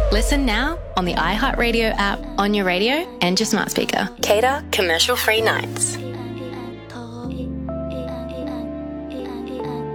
Listen now on the iHeartRadio app, on your radio and your smart speaker. Cater commercial-free nights.